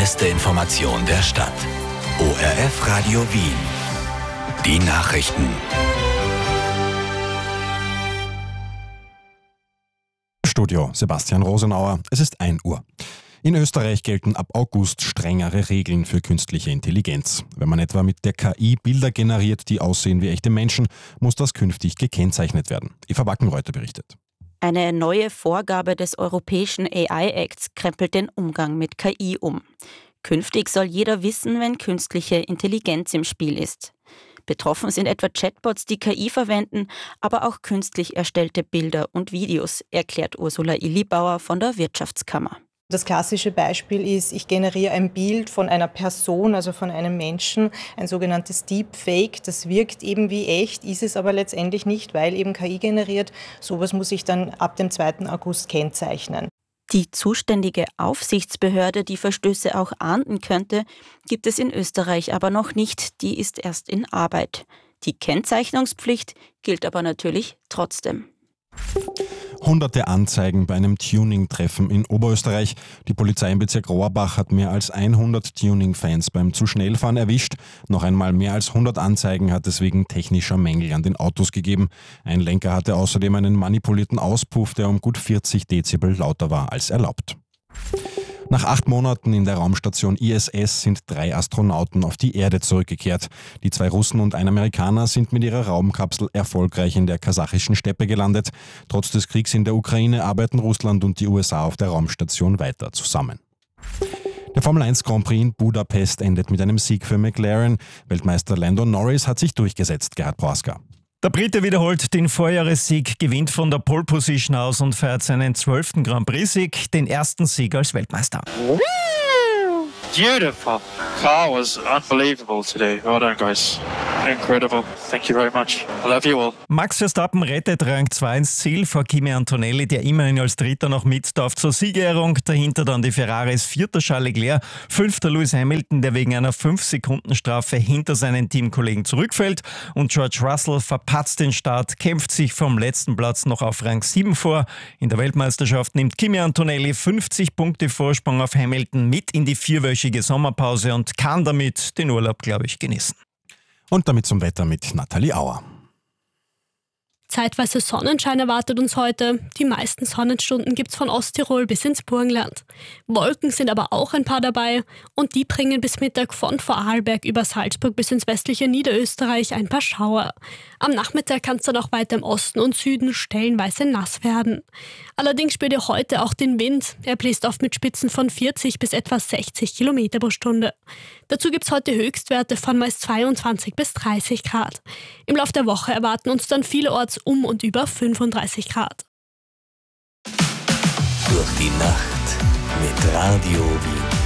beste Information der Stadt. ORF Radio Wien. Die Nachrichten. Studio Sebastian Rosenauer. Es ist 1 Uhr. In Österreich gelten ab August strengere Regeln für künstliche Intelligenz. Wenn man etwa mit der KI Bilder generiert, die aussehen wie echte Menschen, muss das künftig gekennzeichnet werden. Eva Wackenreuther berichtet. Eine neue Vorgabe des Europäischen AI-Acts krempelt den Umgang mit KI um. Künftig soll jeder wissen, wenn künstliche Intelligenz im Spiel ist. Betroffen sind etwa Chatbots, die KI verwenden, aber auch künstlich erstellte Bilder und Videos, erklärt Ursula Illibauer von der Wirtschaftskammer. Das klassische Beispiel ist, ich generiere ein Bild von einer Person, also von einem Menschen, ein sogenanntes Deepfake. Das wirkt eben wie echt, ist es aber letztendlich nicht, weil eben KI generiert. Sowas muss ich dann ab dem 2. August kennzeichnen. Die zuständige Aufsichtsbehörde, die Verstöße auch ahnden könnte, gibt es in Österreich aber noch nicht. Die ist erst in Arbeit. Die Kennzeichnungspflicht gilt aber natürlich trotzdem. Hunderte Anzeigen bei einem Tuning-Treffen in Oberösterreich. Die Polizei im Bezirk Rohrbach hat mehr als 100 Tuning-Fans beim Zu-Schnell-Fahren erwischt. Noch einmal mehr als 100 Anzeigen hat es wegen technischer Mängel an den Autos gegeben. Ein Lenker hatte außerdem einen manipulierten Auspuff, der um gut 40 Dezibel lauter war als erlaubt. Nach 8 Monaten in der Raumstation ISS sind 3 Astronauten auf die Erde zurückgekehrt. Die 2 Russen und ein Amerikaner sind mit ihrer Raumkapsel erfolgreich in der kasachischen Steppe gelandet. Trotz des Kriegs in der Ukraine arbeiten Russland und die USA auf der Raumstation weiter zusammen. Der Formel 1 Grand Prix in Budapest endet mit einem Sieg für McLaren. Weltmeister Lando Norris hat sich durchgesetzt, Gerhard Prohaska. Der Brite wiederholt den Vorjahressieg, gewinnt von der Pole Position aus und feiert seinen 12. Grand Prix-Sieg, den ersten Sieg als Weltmeister. Beautiful. Car was unbelievable today. Well done, guys. Incredible. Thank you very much. I love you all. Max Verstappen rettet Rang 2 ins Ziel vor Kimi Antonelli, der immerhin als Dritter noch mit darf zur Siegerehrung. Dahinter dann die Ferraris 4. Charles Leclerc, 5. Lewis Hamilton, der wegen einer 5-Sekunden-Strafe hinter seinen Teamkollegen zurückfällt. Und George Russell verpatzt den Start, kämpft sich vom letzten Platz noch auf Rang 7 vor. In der Weltmeisterschaft nimmt Kimi Antonelli 50 Punkte Vorsprung auf Hamilton mit in die 4-wöchige Sommerpause und kann damit den Urlaub, glaube ich, genießen. Und damit zum Wetter mit Nathalie Auer. Zeitweise Sonnenschein erwartet uns heute. Die meisten Sonnenstunden gibt's von Osttirol bis ins Burgenland. Wolken sind aber auch ein paar dabei und die bringen bis Mittag von Vorarlberg über Salzburg bis ins westliche Niederösterreich ein paar Schauer. Am Nachmittag kann es dann auch weiter im Osten und Süden stellenweise nass werden. Allerdings spürt ihr heute auch den Wind. Er bläst oft mit Spitzen von 40 bis etwa 60 Kilometer pro Stunde. Dazu gibt's heute Höchstwerte von meist 22 bis 30 Grad. Im Laufe der Woche erwarten uns dann vielerorts um und über 35 Grad. Durch die Nacht mit Radio Wien.